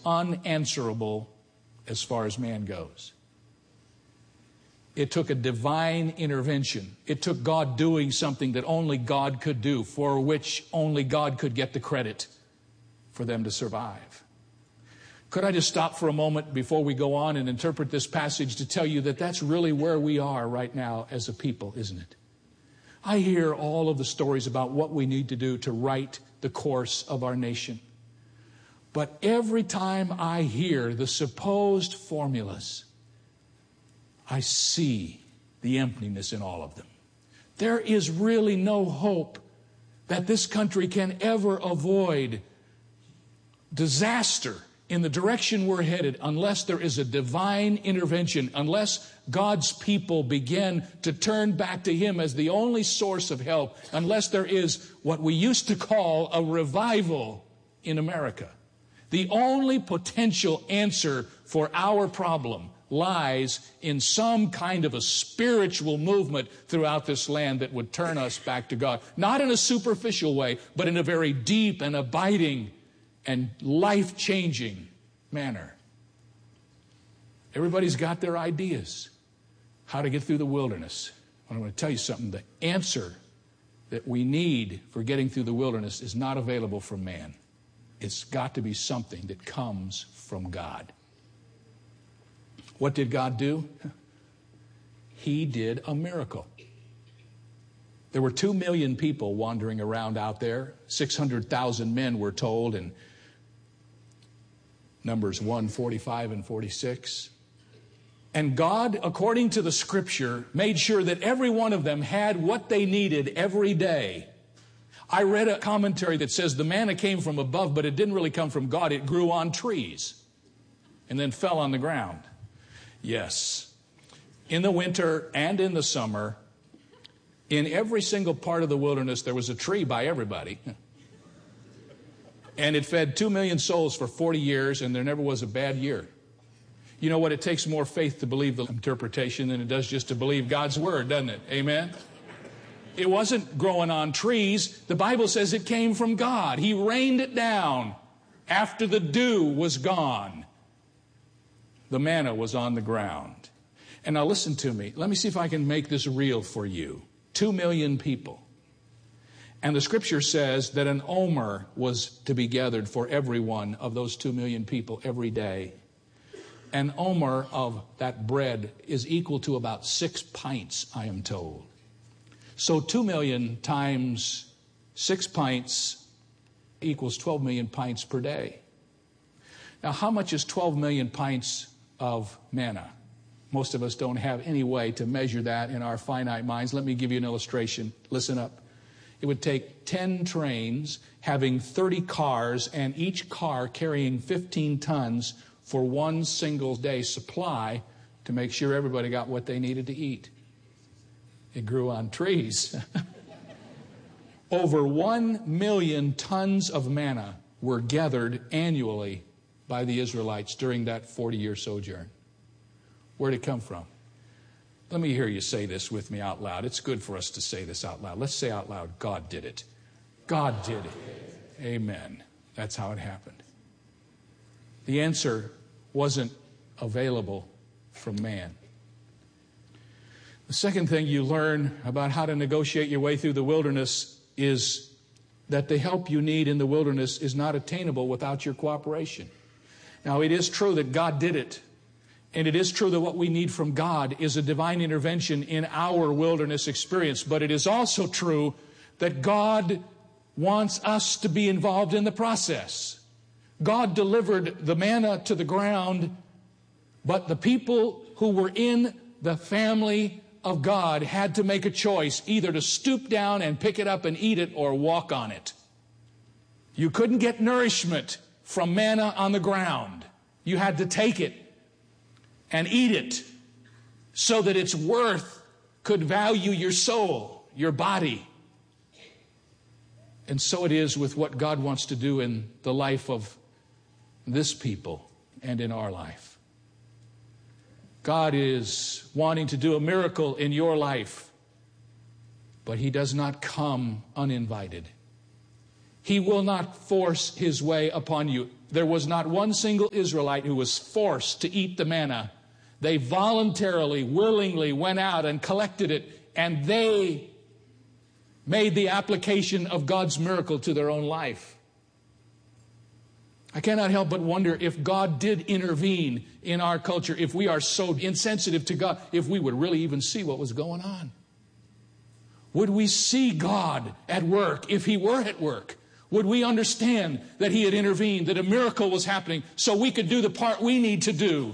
unanswerable as far as man goes. It took a divine intervention. It took God doing something that only God could do, for which only God could get the credit for them to survive. Could I just stop for a moment before we go on and interpret this passage to tell you that that's really where we are right now as a people, isn't it? I hear all of the stories about what we need to do to right the course of our nation. But every time I hear the supposed formulas, I see the emptiness in all of them. There is really no hope that this country can ever avoid disaster in the direction we're headed unless there is a divine intervention, unless God's people begin to turn back to Him as the only source of help, unless there is what we used to call a revival in America. The only potential answer for our problem lies in some kind of a spiritual movement throughout this land that would turn us back to God. Not in a superficial way, but in a very deep and abiding and life-changing manner. Everybody's got their ideas how to get through the wilderness. I'm going to tell you something. The answer that we need for getting through the wilderness is not available from man. It's got to be something that comes from God. What did God do? He did a miracle. There were 2 million people wandering around out there. 600,000 men were told in Numbers 1, 45 and 46. And God, according to the Scripture, made sure that every one of them had what they needed every day. I read a commentary that says the manna came from above, but it didn't really come from God. It grew on trees and then fell on the ground. Yes, in the winter and in the summer, in every single part of the wilderness, there was a tree by everybody. And it fed 2 million souls for 40 years, and there never was a bad year. You know what? It takes more faith to believe the interpretation than it does just to believe God's word, doesn't it? Amen? It wasn't growing on trees. The Bible says it came from God. He rained it down after the dew was gone. The manna was on the ground. And now listen to me. Let me see if I can make this real for you. 2 million people. And the Scripture says that an omer was to be gathered for every one of those 2 million people every day. An omer of that bread is equal to about 6 pints, I am told. So 2 million times 6 pints equals 12 million pints per day. Now, how much is 12 million pints of manna? Most of us don't have any way to measure that in our finite minds. Let me give you an illustration. Listen up. It would take 10 trains having 30 cars and each car carrying 15 tons for one single day supply to make sure everybody got what they needed to eat. It grew on trees. Over 1 million tons of manna were gathered annually by the Israelites during that 40-year sojourn. Where'd it come from? Let me hear you say this with me out loud. It's good for us to say this out loud. Let's say out loud, God did it. God did it. Amen. That's how it happened. The answer wasn't available from man. The second thing you learn about how to negotiate your way through the wilderness is that the help you need in the wilderness is not attainable without your cooperation. Now, it is true that God did it. And it is true that what we need from God is a divine intervention in our wilderness experience. But it is also true that God wants us to be involved in the process. God delivered the manna to the ground, but the people who were in the family of God had to make a choice, either to stoop down and pick it up and eat it or walk on it. You couldn't get nourishment from manna on the ground. You had to take it and eat it so that its worth could value your soul, your body. And so it is with what God wants to do in the life of this people and in our life. God is wanting to do a miracle in your life, but He does not come uninvited. He will not force His way upon you. there was not one single Israelite who was forced to eat the manna. They voluntarily, willingly went out and collected it, and they made the application of God's miracle to their own life. I cannot help but wonder if God did intervene in our culture, if we are so insensitive to God, if we would really even see what was going on. Would we see God at work if He were at work? Would we understand that He had intervened, that a miracle was happening, so we could do the part we need to do?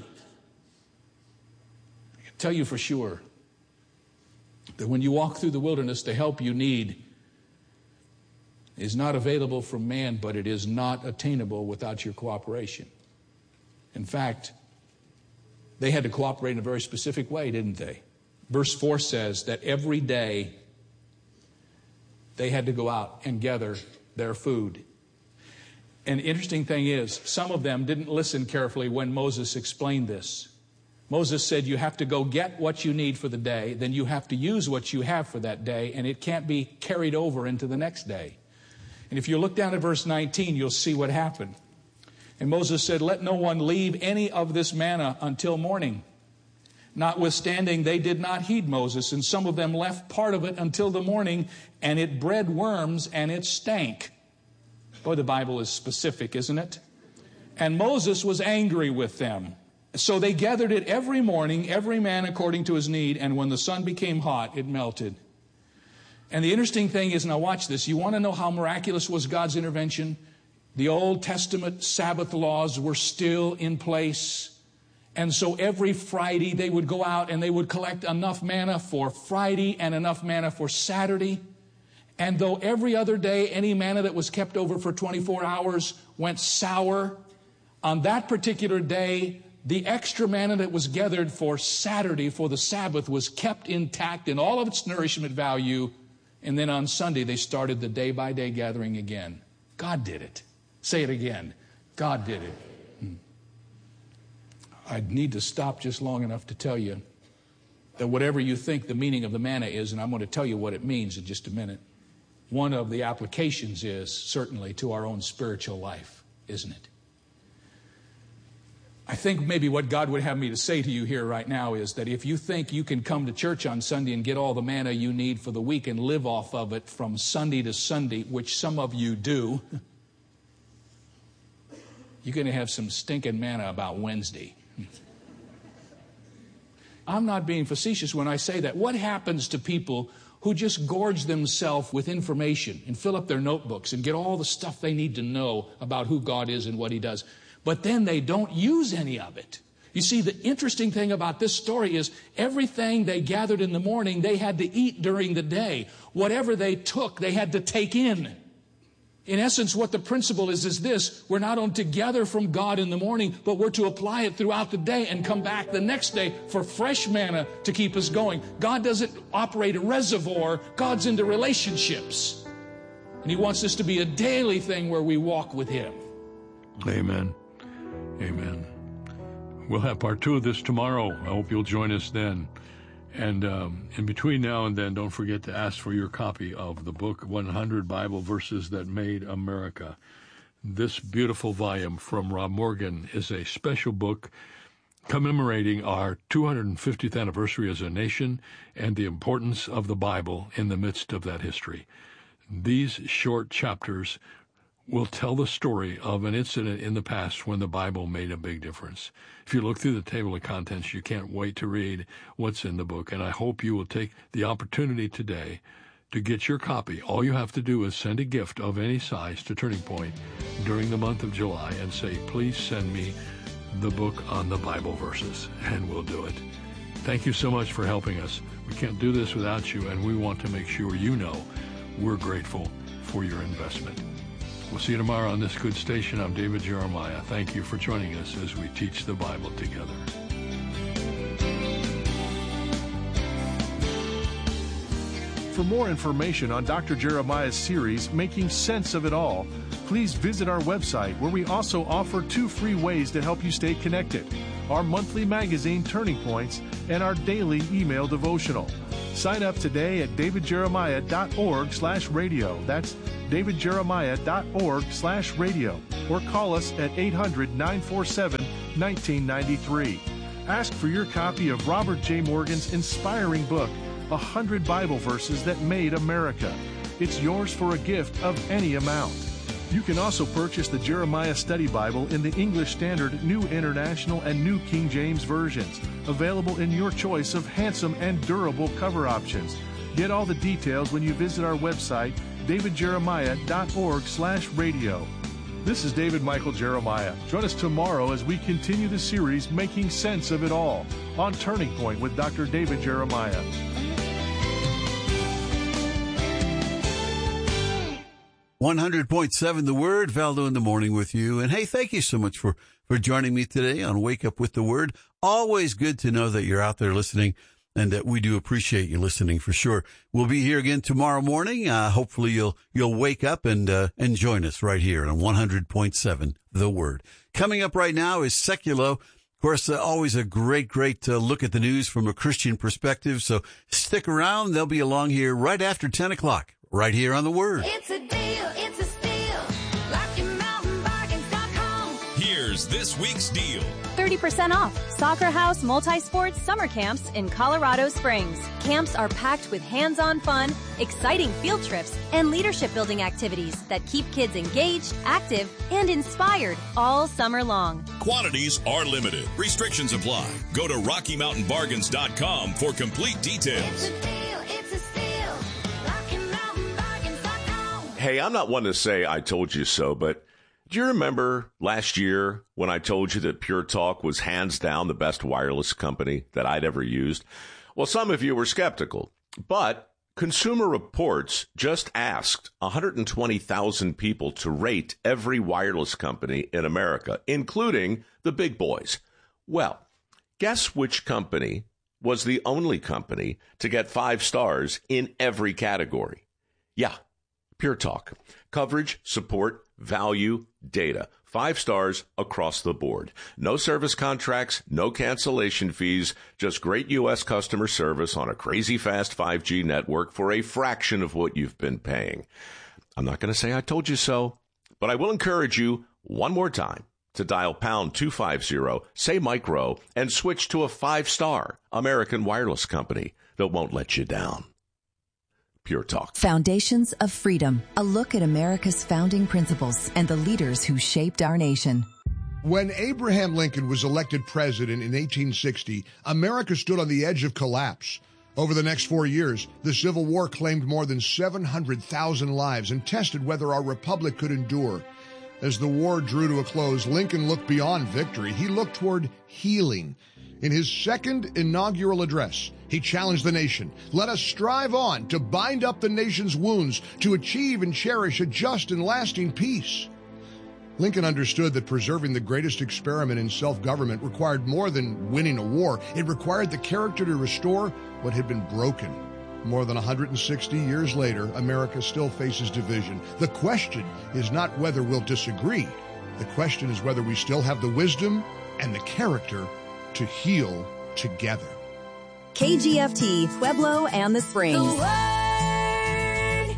I can tell you for sure that when you walk through the wilderness, the help you need is not available from man, but it is not attainable without your cooperation. In fact, they had to cooperate in a very specific way, didn't they? Verse 4 says that every day they had to go out and gather their food. And the interesting thing is, some of them didn't listen carefully when Moses explained this. Moses said you have to go get what you need for the day, then you have to use what you have for that day, and it can't be carried over into the next day. And if you look down at verse 19, you'll see what happened. And Moses said, let no one leave any of this manna until morning. Notwithstanding, they did not heed Moses, and some of them left part of it until the morning, and it bred worms and it stank. Boy, the Bible is specific, isn't it? And Moses was angry with them. So they gathered it every morning, every man according to his need, and when the sun became hot, it melted. And the interesting thing is, now watch this, you want to know how miraculous was God's intervention? The Old Testament Sabbath laws were still in place. And so every Friday they would go out and they would collect enough manna for Friday and enough manna for Saturday. And though every other day any manna that was kept over for 24 hours went sour, on that particular day, the extra manna that was gathered for Saturday, for the Sabbath, was kept intact in all of its nourishment value. And then on Sunday, they started the day-by-day gathering again. God did it. Say it again. God did it. I need to stop just long enough to tell you that whatever you think the meaning of the manna is, and I'm going to tell you what it means in just a minute, one of the applications is certainly to our own spiritual life, isn't it? I think maybe what God would have me to say to you here right now is that if you think you can come to church on Sunday and get all the manna you need for the week and live off of it from Sunday to Sunday, which some of you do, you're going to have some stinking manna about Wednesday. I'm not being facetious when I say that. What happens to people who just gorge themselves with information and fill up their notebooks and get all the stuff they need to know about who God is and what He does, but then they don't use any of it? You see, the interesting thing about this story is everything they gathered in the morning, they had to eat during the day. Whatever they took, they had to take in. In essence, what the principle is this: we're not only to gather from God in the morning, but we're to apply it throughout the day and come back the next day for fresh manna to keep us going. God doesn't operate a reservoir. God's into relationships. And He wants this to be a daily thing where we walk with Him. Amen. Amen. We'll have part 2 of this tomorrow. I hope you'll join us then. And in between now and then, don't forget to ask for your copy of the book, 100 Bible Verses That Made America. This beautiful volume from Rob Morgan is a special book commemorating our 250th anniversary as a nation and the importance of the Bible in the midst of that history. These short chapters will tell the story of an incident in the past when the Bible made a big difference. If you look through the table of contents, you can't wait to read what's in the book, and I hope you will take the opportunity today to get your copy. All you have to do is send a gift of any size to Turning Point during the month of July and say, please send me the book on the Bible verses, and we'll do it. Thank you so much for helping us. We can't do this without you, and we want to make sure you know we're grateful for your investment. We'll see you tomorrow on this good station. I'm David Jeremiah. Thank you for joining us as we teach the Bible together. For more information on Dr. Jeremiah's series, Making Sense of It All, please visit our website, where we also offer 2 free ways to help you stay connected: our monthly magazine, Turning Points, and our daily email devotional. Sign up today at davidjeremiah.org/radio. That's davidjeremiah.org/radio. or call us at 800-947-1993. Ask for your copy of Robert J. Morgan's inspiring book, 100 Bible Verses That Made America. It's yours for a gift of any amount. You can also purchase the Jeremiah Study Bible in the English Standard, New International, and New King James versions, available in your choice of handsome and durable cover options. Get all the details when you visit our website, davidjeremiah.org/radio. This is David Michael Jeremiah. Join us tomorrow as we continue the series Making Sense of It All on Turning Point with Dr. David Jeremiah. 100.7 The Word, Valdo in the morning with you. And hey, thank you so much for joining me today on Wake Up with the Word. Always good to know that you're out there listening, and that we do appreciate you listening for sure. We'll be here again tomorrow morning. Hopefully you'll wake up and join us right here on 100.7 The Word. Coming up right now is Seculo. Of course, always a great look at the news from a Christian perspective. So stick around. They'll be along here right after 10 o'clock, right here on The Word. It's a deal, it's a steal. RockyMountainBargains.com. Here's this week's deal. 30% off Soccer House Multi-Sports Summer Camps in Colorado Springs. Camps are packed with hands-on fun, exciting field trips, and leadership-building activities that keep kids engaged, active, and inspired all summer long. Quantities are limited. Restrictions apply. Go to RockyMountainBargains.com for complete details. It's a deal, it's a steal. RockyMountainBargains.com. Hey, I'm not one to say I told you so, but do you remember last year when I told you that Pure Talk was hands down the best wireless company that I'd ever used? Well, some of you were skeptical, but Consumer Reports just asked 120,000 people to rate every wireless company in America, including the big boys. Well, guess which company was the only company to get 5 stars in every category? Yeah, Pure Talk. Coverage, support, value, data. 5 stars across the board. No service contracts, no cancellation fees, just great U.S. customer service on a crazy fast 5G network for a fraction of what you've been paying. I'm not going to say I told you so, but I will encourage you one more time to dial pound 250, say micro, and switch to a 5-star American wireless company that won't let you down. Pure Talk. Foundations of Freedom, a look at America's founding principles and the leaders who shaped our nation. When Abraham Lincoln was elected president in 1860, America stood on the edge of collapse. Over the next 4 years, the Civil War claimed more than 700,000 lives and tested whether our republic could endure. As the war drew to a close, Lincoln looked beyond victory. He looked toward healing. In his second inaugural address, he challenged the nation. Let us strive on to bind up the nation's wounds, to achieve and cherish a just and lasting peace. Lincoln understood that preserving the greatest experiment in self-government required more than winning a war. It required the character to restore what had been broken. More than 160 years later, America still faces division. The question is not whether we'll disagree. The question is whether we still have the wisdom and the character to heal together. KGFT, Pueblo and the Springs. The Word,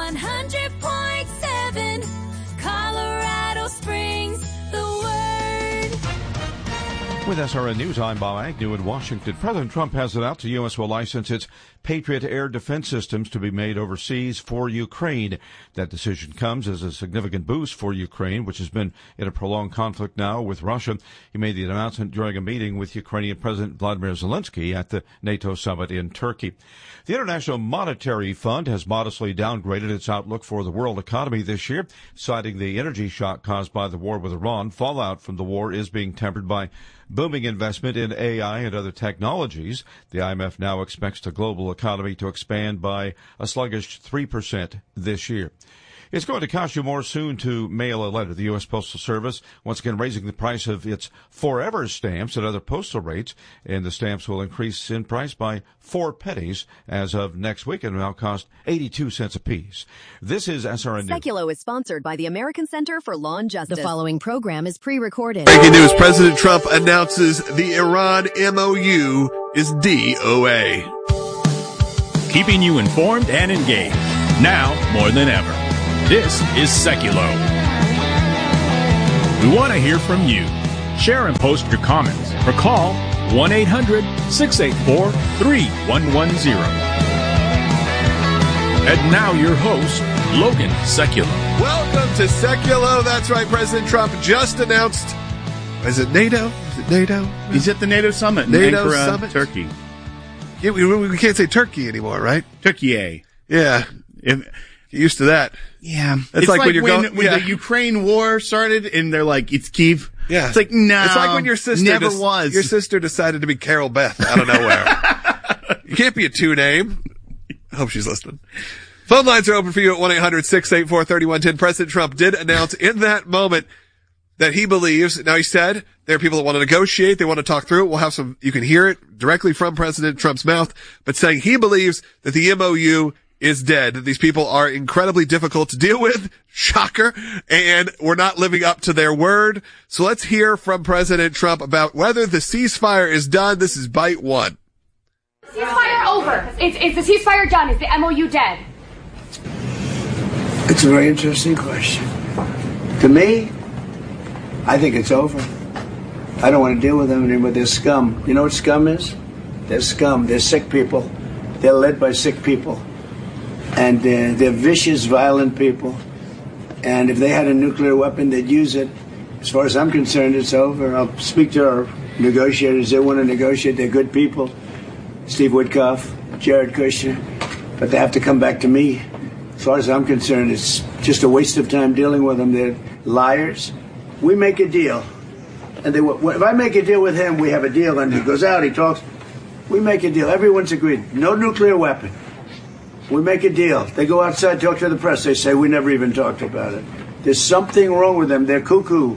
100.7, Colorado Springs. The Word. With SRN News, I'm Bob Agnew in Washington. President Trump has announced the U.S. will license its Patriot air defense systems to be made overseas for Ukraine. That decision comes as a significant boost for Ukraine, which has been in a prolonged conflict now with Russia. He made the announcement during a meeting with Ukrainian President Vladimir Zelensky at the NATO summit in Turkey. The International Monetary Fund has modestly downgraded its outlook for the world economy this year, citing the energy shock caused by the war with Iran. Fallout from the war is being tempered by booming investment in AI and other technologies. The IMF now expects the global economy to expand by a sluggish 3% this year. It's going to cost you more soon to mail a letter. The U.S. Postal Service, once again, raising the price of its Forever stamps and other postal rates, and the stamps will increase in price by 4 pennies as of next week and now cost 82 cents apiece. This is SRN News. Seculo is sponsored by the American Center for Law and Justice. The following program is pre-recorded. Breaking news, President Trump announces the Iran MOU is DOA. Keeping you informed and engaged, now more than ever. This is Seculo. We want to hear from you. Share and post your comments or call 1-800-684-3110. And now your host, Logan Sekulow. Welcome to Sekulow. That's right. President Trump just announced. Is it NATO? Is it NATO? He's at the NATO summit in NATO Ankara, summit? Turkey. Yeah, we can't say Turkey anymore, right? Turkey. Yeah. Get used to that. Yeah. It's like when you're when the Ukraine war started and they're like, it's Kyiv. Yeah. It's like, no. It's like when your sister your sister decided to be Carol Beth out of nowhere. You can't be a two-name. I hope she's listening. Phone lines are open for you at 1-800-684-3110. President Trump did announce in that moment that he believes, now he said, there are people that want to negotiate, they want to talk through it. We'll have some, you can hear it directly from President Trump's mouth, but saying he believes that the MOU is dead, that these people are incredibly difficult to deal with, shocker, and we're not living up to their word. So let's hear from President Trump about whether the ceasefire is done. This is bite one. Ceasefire over. Is the ceasefire done? Is the MOU dead? It's a very interesting question. To me, I think it's over. I don't want to deal with them anymore. They're scum. You know what scum is? They're scum. They're sick people. They're led by sick people. And they're vicious, violent people. And if they had a nuclear weapon, they'd use it. As far as I'm concerned, it's over. I'll speak to our negotiators. They want to negotiate. They're good people. Steve Witkoff, Jared Kushner. But they have to come back to me. As far as I'm concerned, it's just a waste of time dealing with them. They're liars. We make a deal. And if I make a deal with him, we have a deal. And he goes out, he talks. We make a deal. Everyone's agreed. No nuclear weapon. We make a deal. They go outside, talk to the press. They say, we never even talked about it. There's something wrong with them. They're cuckoo.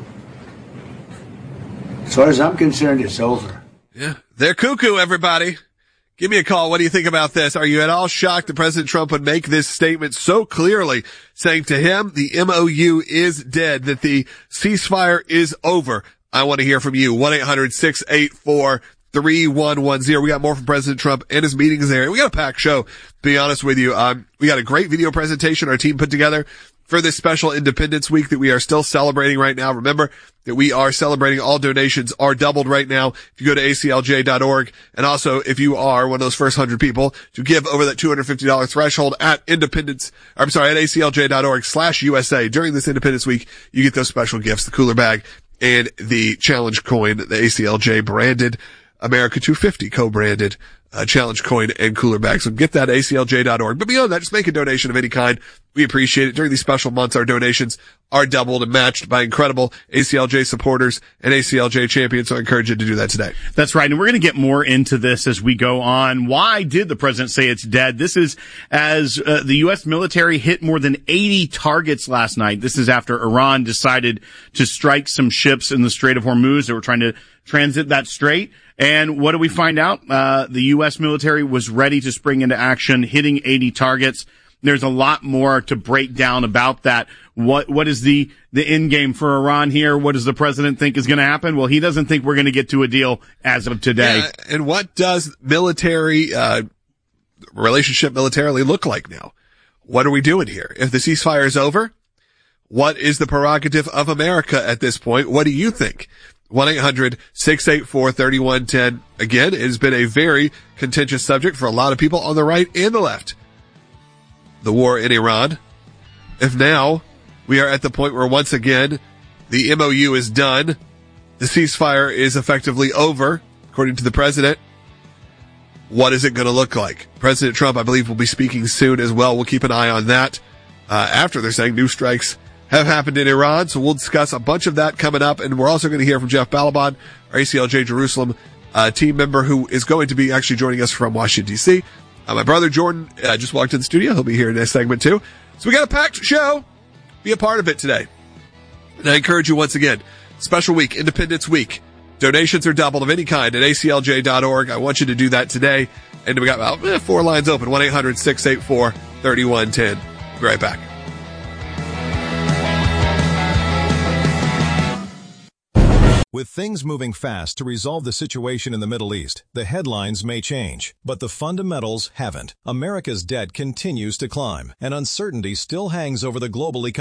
As far as I'm concerned, it's over. Yeah, they're cuckoo, everybody. Give me a call. What do you think about this? Are you at all shocked that President Trump would make this statement so clearly, saying to him the MOU is dead, that the ceasefire is over? I want to hear from you. 1-800-684-3110. We got more from President Trump and his meetings there. We got a packed show, to be honest with you. We got a great video presentation our team put together for this special Independence Week that we are still celebrating right now. Remember that we are celebrating. All donations are doubled right now. If you go to aclj.org, and also if you are one of those first 100 people to give over that $250 threshold at aclj.org/USA during this Independence Week, you get those special gifts, the cooler bag and the challenge coin, the ACLJ branded, America 250 co-branded challenge coin and cooler bag. So get that at aclj.org. But beyond that, just make a donation of any kind. We appreciate it. During these special months, our donations are doubled and matched by incredible ACLJ supporters and ACLJ champions. So I encourage you to do that today. That's right. And we're going to get more into this as we go on. Why did the president say it's dead? This is as the U.S. military hit more than 80 targets last night. This is after Iran decided to strike some ships in the Strait of Hormuz. They were trying to transit that strait. And what do we find out? The U.S. military was ready to spring into action, hitting 80 targets. There's a lot more to break down about that. What is the end game for Iran here? What does the president think is going to happen? Well, he doesn't think we're going to get to a deal as of today. Yeah, and what does military, relationship militarily look like now? What are we doing here? If the ceasefire is over, what is the prerogative of America at this point? What do you think? 1-800-684-3110. Again, it has been a very contentious subject for a lot of people on the right and the left. The war in Iran. If now we are at the point where once again the MOU is done, the ceasefire is effectively over, according to the president, what is it going to look like? President Trump, I believe, will be speaking soon as well. We'll keep an eye on that after they're saying new strikes have happened in Iran. So we'll discuss a bunch of that coming up. And we're also going to hear from Jeff Balaban, our ACLJ Jerusalem team member, who is going to be actually joining us from Washington, D.C. My brother Jordan just walked in the studio. He'll be here in this segment too. So we got a packed show. Be a part of it today. And I encourage you once again, special week, Independence Week. Donations are doubled of any kind at aclj.org. I want you to do that today. And we got about 4 lines open, 1-800-684-3110. Be right back. With things moving fast to resolve the situation in the Middle East, the headlines may change, but the fundamentals haven't. America's debt continues to climb, and uncertainty still hangs over the global economy.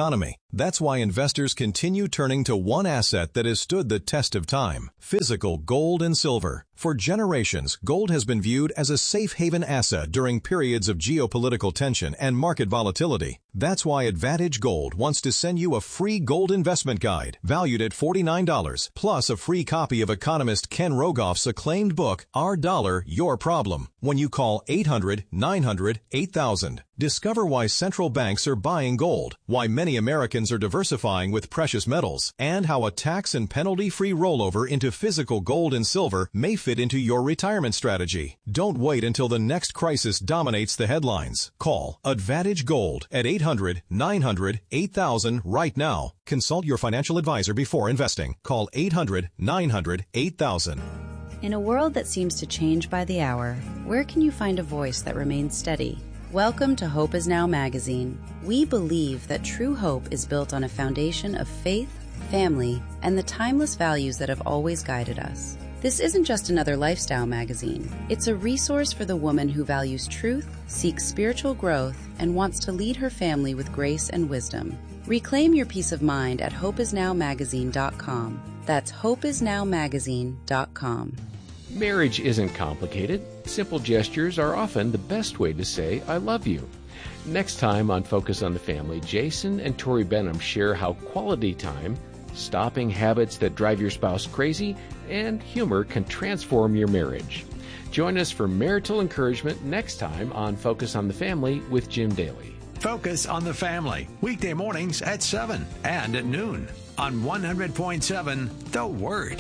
That's why investors continue turning to one asset that has stood the test of time: physical gold and silver. For generations, gold has been viewed as a safe haven asset during periods of geopolitical tension and market volatility. That's why Advantage Gold wants to send you a free gold investment guide valued at $49, plus a free copy of economist Ken Rogoff's acclaimed book, Our Dollar, Your Problem, when you call 800-900-8000. Discover why central banks are buying gold, why many Americans are diversifying with precious metals, and how a tax and penalty-free rollover into physical gold and silver may fit into your retirement strategy. Don't wait until the next crisis dominates the headlines. Call Advantage Gold at 800-900-8000 right now. Consult your financial advisor before investing. Call 800-900-8000. In a world that seems to change by the hour, where can you find a voice that remains steady? Welcome to Hope Is Now magazine. We believe that true hope is built on a foundation of faith, family, and the timeless values that have always guided us. This isn't just another lifestyle magazine. It's a resource for the woman who values truth, seeks spiritual growth, and wants to lead her family with grace and wisdom. Reclaim your peace of mind at hopeisnowmagazine.com. That's hopeisnowmagazine.com. Marriage isn't complicated. Simple gestures are often the best way to say I love you. Next time on Focus on the Family, Jason and Tori Benham share how quality time, stopping habits that drive your spouse crazy, and humor can transform your marriage. Join us for marital encouragement next time on Focus on the Family with Jim Daly. Focus on the Family, weekday mornings at 7 and at noon on 100.7 The Word.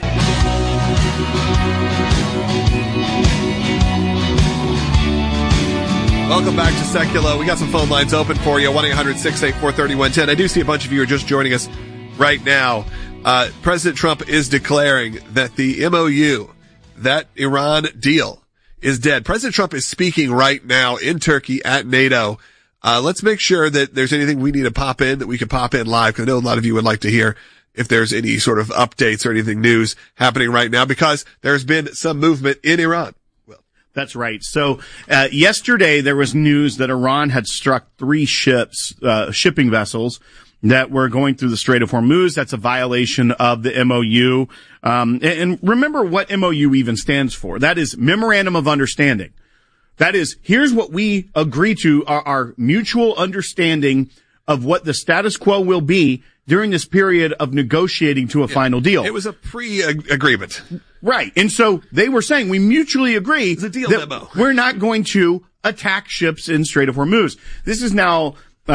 Welcome back to Secular. We got some phone lines open for you, 1-800-684-3110. I do see a bunch of you are just joining us right now. President Trump is declaring that the MOU, that Iran deal, is dead. President Trump is speaking right now in Turkey at NATO. Let's make sure that there's anything we need to pop in, that we can pop in live, because I know a lot of you would like to hear if there's any sort of updates or anything news happening right now, because there's been some movement in Iran. That's right. So, yesterday there was news that Iran had struck 3 ships, shipping vessels that were going through the Strait of Hormuz. That's a violation of the MOU. And remember what MOU even stands for. That is Memorandum of Understanding. That is, here's what we agree to, our mutual understanding of what the status quo will be during this period of negotiating to a final deal. It was a pre-agreement. Right. And so they were saying we mutually agree that we're not going to attack ships in Strait of Hormuz. This is now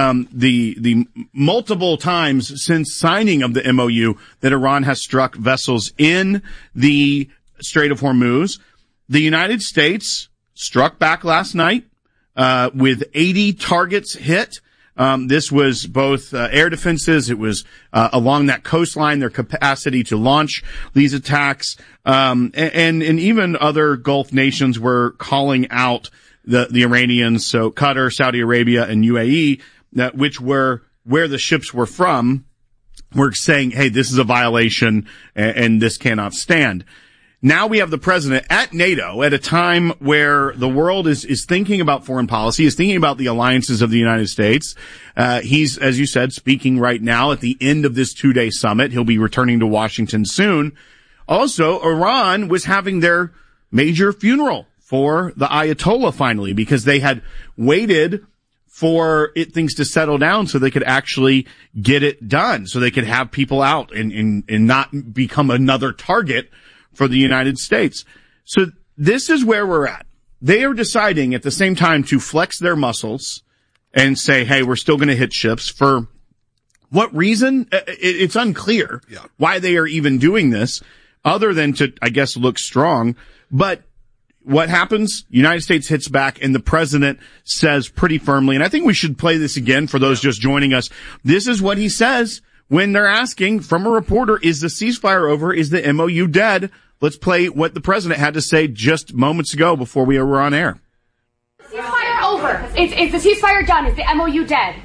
the multiple times since signing of the MOU that Iran has struck vessels in the Strait of Hormuz. The United States struck back last night with 80 targets hit. This was both air defenses. It was along that coastline, their capacity to launch these attacks, and even other Gulf nations were calling out the Iranians. So Qatar, Saudi Arabia, and UAE, which were where the ships were from, were saying, "Hey, this is a violation, and this cannot stand." Now we have the president at NATO at a time where the world is thinking about foreign policy, is thinking about the alliances of the United States. He's, as you said, speaking right now at the end of this 2-day summit. He'll be returning to Washington soon. Also, Iran was having their major funeral for the Ayatollah finally, because they had waited for things to settle down so they could actually get it done, so they could have people out and not become another target for the United States. So this is where we're at. They are deciding at the same time to flex their muscles and say, hey, we're still going to hit ships. For what reason? It's unclear why they are even doing this, other than to, I guess, look strong. But what happens? United States hits back, and the president says pretty firmly, and I think we should play this again for those just joining us. This is what he says when they're asking from a reporter, is the ceasefire over? Is the MOU dead? Let's play what the president had to say just moments ago before we were on air. Ceasefire over. Is the ceasefire done? Is the MOU dead?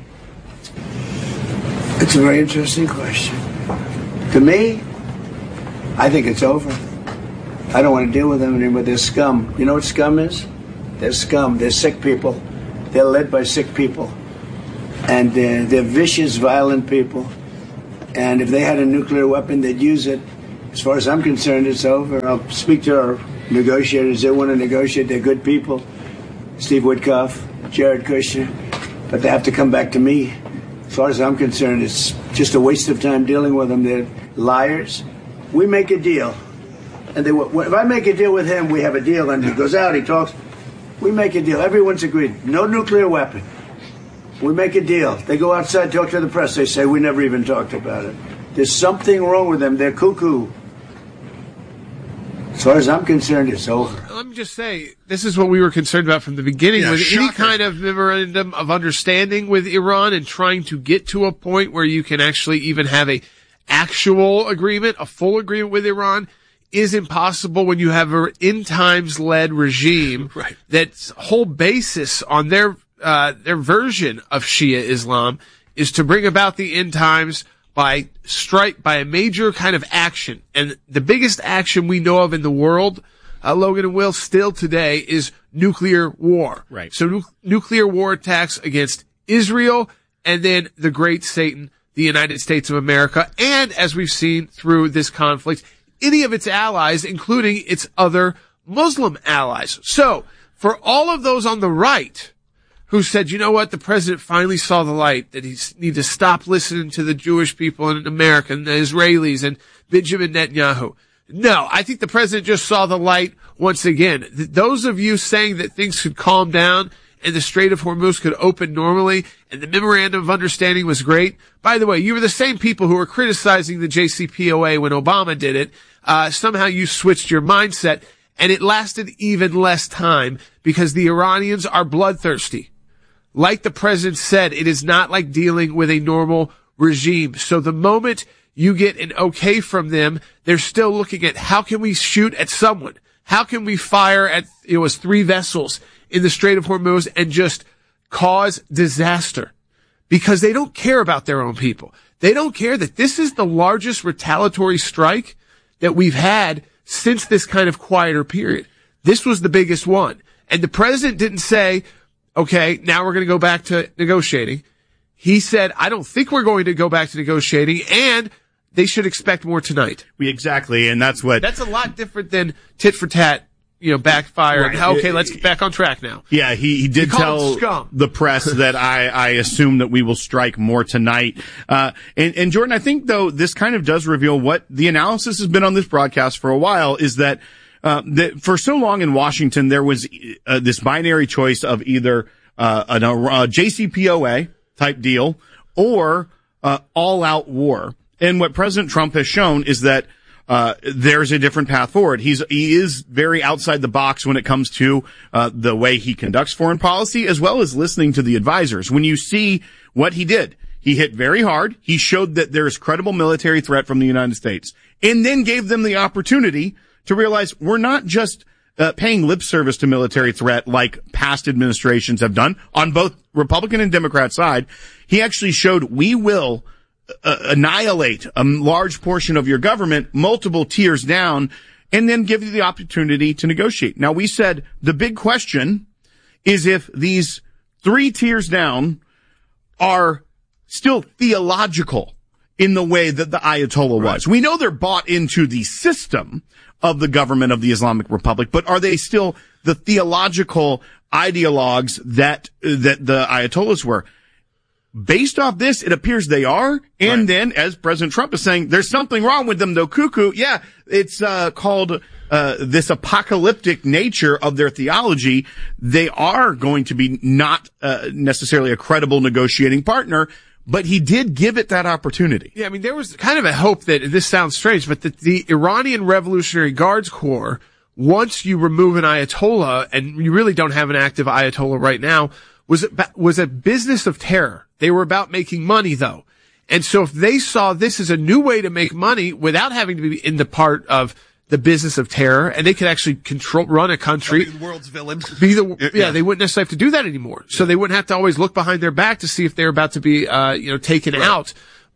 It's a very interesting question. To me, I think it's over. I don't want to deal with them anymore. They're scum. You know what scum is? They're scum. They're sick people. They're led by sick people. And they're vicious, violent people. And if they had a nuclear weapon, they'd use it. As far as I'm concerned, it's over. I'll speak to our negotiators. They want to negotiate. They're good people. Steve Witkoff, Jared Kushner. But they have to come back to me. As far as I'm concerned, it's just a waste of time dealing with them. They're liars. We make a deal. And if I make a deal with him, we have a deal. And he goes out, he talks. We make a deal. Everyone's agreed. No nuclear weapon. We make a deal. They go outside, talk to the press. They say, we never even talked about it. There's something wrong with them. They're cuckoo. As far as I'm concerned, it's over. Let me just say, this is what we were concerned about from the beginning. Yeah, with shocker. any kind of memorandum of understanding with Iran and trying to get to a point where you can actually even have a actual agreement, a full agreement with Iran, is impossible when you have an end times led regime right. that's whole basis on their version of Shia Islam is to bring about the end times by a major kind of action. And the biggest action we know of in the world, Logan and Will, still today is nuclear war. Right. So nuclear war attacks against Israel and then the great Satan, the United States of America. And as we've seen through this conflict, any of its allies, including its other Muslim allies. So for all of those on the right who said, you know what, the president finally saw the light, that he need to stop listening to the Jewish people in America and the Israelis and Benjamin Netanyahu. No, I think the president just saw the light once again. Those of you saying that things could calm down and the Strait of Hormuz could open normally and the memorandum of understanding was great. By the way, you were the same people who were criticizing the JCPOA when Obama did it. Somehow you switched your mindset and it lasted even less time because the Iranians are bloodthirsty. Like the president said, it is not like dealing with a normal regime. So the moment you get an okay from them, they're still looking at how can we shoot at someone? How can we fire at, it was 3 vessels in the Strait of Hormuz and just cause disaster? Because they don't care about their own people. They don't care that this is the largest retaliatory strike that we've had since this kind of quieter period. This was the biggest one. And the president didn't say, okay, now we're going to go back to negotiating. He said, I don't think we're going to go back to negotiating, and they should expect more tonight. Exactly, and that's a lot different than tit for tat, backfire. Right. And, okay, let's get back on track now. Yeah, he did tell the press that I assume that we will strike more tonight. And Jordan, I think though this kind of does reveal what the analysis has been on this broadcast for a while is that for so long in Washington, there was this binary choice of either a JCPOA type deal or all-out war. And what President Trump has shown is that there's a different path forward. He is very outside the box when it comes to the way he conducts foreign policy, as well as listening to the advisors. When you see what he did, he hit very hard. He showed that there is credible military threat from the United States, and then gave them the opportunity to realize we're not just paying lip service to military threat like past administrations have done on both Republican and Democrat side. He actually showed we will annihilate a large portion of your government, multiple tiers down, and then give you the opportunity to negotiate. Now, we said the big question is if these 3 tiers down are still theological in the way that the Ayatollah was. We know they're bought into the system of the government of the Islamic Republic, but are they still the theological ideologues that the Ayatollahs were? Based off this, it appears they are. And then, as President Trump is saying, there's something wrong with them, though, cuckoo. Yeah, it's called this apocalyptic nature of their theology. They are going to be not necessarily a credible negotiating partner, but he did give it that opportunity. Yeah, I mean, there was kind of a hope that, this sounds strange, but that the Iranian Revolutionary Guards Corps, once you remove an Ayatollah, and you really don't have an active Ayatollah right now, was a business of terror. They were about making money, though. And so if they saw this as a new way to make money without having to be in the part of the business of terror, and they could actually run a country. The world's villain. They wouldn't necessarily have to do that anymore. So they wouldn't have to always look behind their back to see if they're about to be, taken out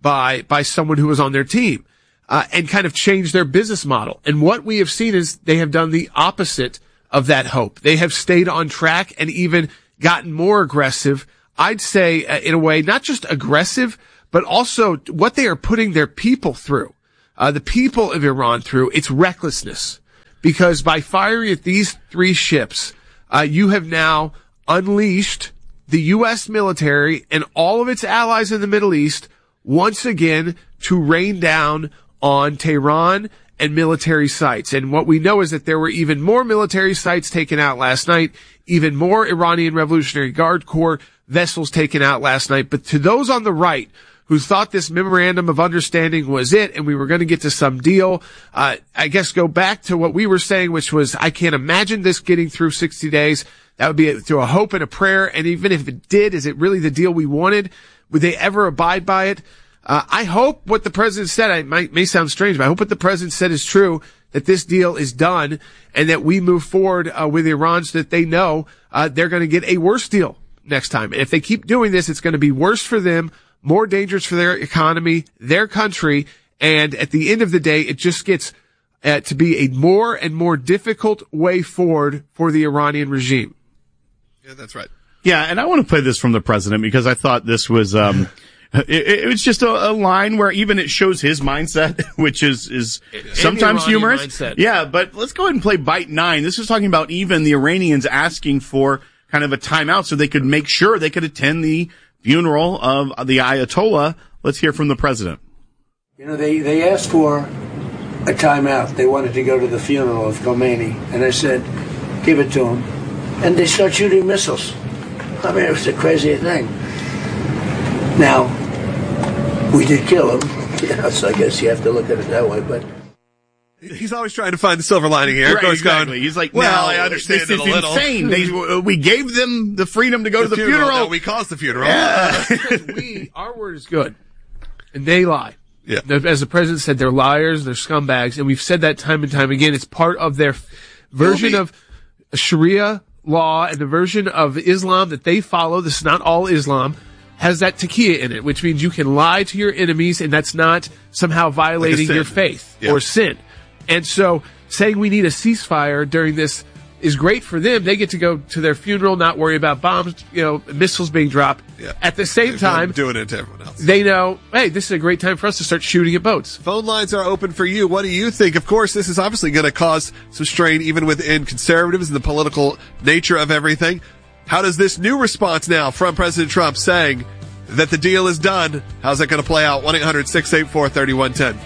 by someone who was on their team, and kind of change their business model. And what we have seen is they have done the opposite of that hope. They have stayed on track and even gotten more aggressive. I'd say, in a way, not just aggressive, but also what they are putting their people through, the people of Iran through. It's recklessness, because by firing at these 3 ships, you have now unleashed the U.S. military and all of its allies in the Middle East once again to rain down on Tehran and military sites. And what we know is that there were even more military sites taken out last night, even more Iranian Revolutionary Guard Corps vessels taken out last night. But to those on the right who thought this memorandum of understanding was it and we were going to get to some deal, I guess go back to what we were saying, which was, I can't imagine this getting through 60 days. That would be through a hope and a prayer. And even if it did, is it really the deal we wanted? Would they ever abide by it? I hope what the president said, it may sound strange, but I hope what the president said is true, that this deal is done and that we move forward with Iran so that they know they're going to get a worse deal next time. And if they keep doing this, it's going to be worse for them, more dangerous for their economy, their country, and at the end of the day, it just gets to be a more and more difficult way forward for the Iranian regime. Yeah, that's right. Yeah, and I want to play this from the president because I thought this was it was just a line where even it shows his mindset, which is sometimes humorous. Mindset. Yeah, but let's go ahead and play bite 9. This is talking about even the Iranians asking for kind of a timeout so they could make sure they could attend the funeral of the Ayatollah. Let's hear from the president. You know, they asked for a timeout. They wanted to go to the funeral of Khomeini, and I said, give it to them. And they start shooting missiles. I mean, it was the craziest thing. Now, we did kill him, so I guess you have to look at it that way, but... He's always trying to find the silver lining here. Right, exactly. He's like, well, I understand this is a little. Insane. We gave them the freedom to go to the funeral. No, we caused the funeral. Yeah. Our word is good, and they lie. Yeah. As the president said, they're liars, they're scumbags, and we've said that time and time again. It's part of their version of Sharia law and the version of Islam that they follow. This is not all Islam. Has that taqiyya in it, which means you can lie to your enemies and that's not somehow violating your faith or sin. And so saying we need a ceasefire during this is great for them. They get to go to their funeral, not worry about bombs, missiles being dropped. Yeah. At the same time, doing it to everyone else. They know, hey, this is a great time for us to start shooting at boats. Phone lines are open for you. What do you think? Of course, this is obviously going to cause some strain even within conservatives and the political nature of everything. How does this new response now from President Trump saying that the deal is done, how's that going to play out? 1-800-684-3110.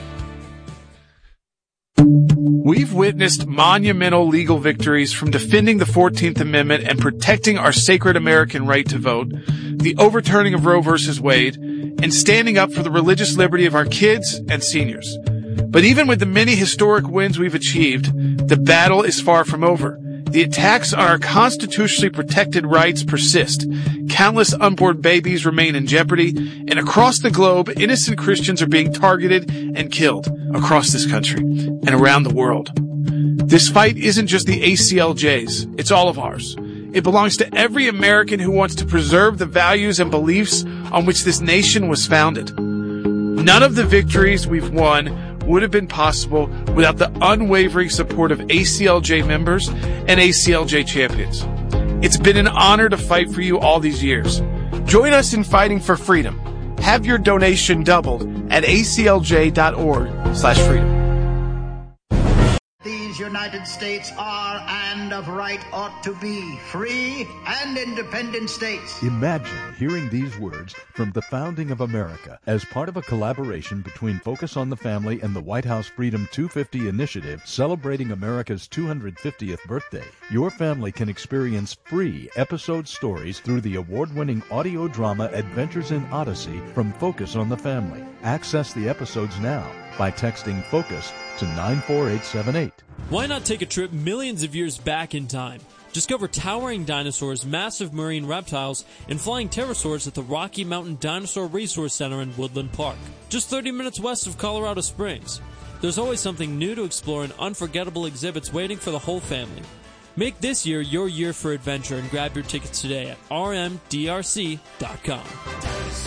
We've witnessed monumental legal victories from defending the 14th Amendment and protecting our sacred American right to vote, the overturning of Roe v. Wade, and standing up for the religious liberty of our kids and seniors. But even with the many historic wins we've achieved, the battle is far from over. The attacks on our constitutionally protected rights persist. Countless unborn babies remain in jeopardy, and across the globe, innocent Christians are being targeted and killed across this country and around the world. This fight isn't just the ACLJ's, it's all of ours. It belongs to every American who wants to preserve the values and beliefs on which this nation was founded. None of the victories we've won would have been possible without the unwavering support of ACLJ members and ACLJ champions. It's been an honor to fight for you all these years. Join us in fighting for freedom. Have your donation doubled at aclj.org/freedom. These United States are and of right ought to be free and independent states. Imagine hearing these words from the founding of America as part of a collaboration between Focus on the Family and the White House Freedom 250 initiative celebrating America's 250th birthday. Your family can experience free episode stories through the award-winning audio drama Adventures in Odyssey from Focus on the Family. Access the episodes now by texting FOCUS to 94878. Why not take a trip millions of years back in time? Discover towering dinosaurs, massive marine reptiles, and flying pterosaurs at the Rocky Mountain Dinosaur Resource Center in Woodland Park, just 30 minutes west of Colorado Springs. There's always something new to explore and unforgettable exhibits waiting for the whole family. Make this year your year for adventure and grab your tickets today at rmdrc.com.